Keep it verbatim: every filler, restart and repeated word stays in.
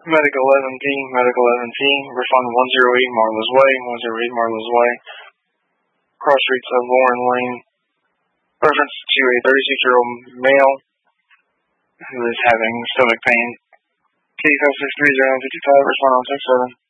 Medic eleven P, Medic eleven P, respond to one zero eight Marlowe's Way, one zero eight Marlowe's Way, cross streets of Lauren Lane, reference to a thirty-six-year-old male who is having stomach pain. Case oh six three zero five five, respond on six seven.